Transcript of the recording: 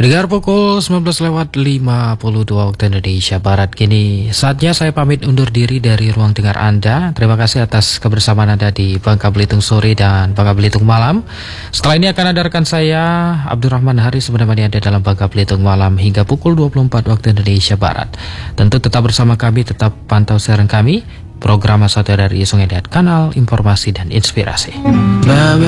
Dengar pukul 19:52 waktu Indonesia Barat. Kini saatnya saya pamit undur diri dari ruang dengar Anda. Terima kasih atas kebersamaan Anda di Bangka Belitung sore dan Bangka Belitung malam. Setelah ini akan ada rekan saya Abdurrahman Haris menemani Anda dalam Bangka Belitung malam hingga pukul 24 waktu Indonesia Barat. Tentu tetap bersama kami, tetap pantau siaran kami. Program satu dari Sungai Liat, kanal informasi dan inspirasi.